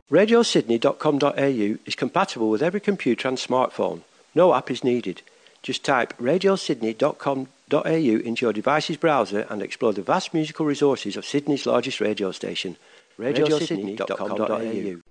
RadioSydney.com.au is compatible with every computer and smartphone. No app is needed. Just type RadioSydney.com.au into your device's browser and explore the vast musical resources of Sydney's largest radio station, RadioSydney.com.au.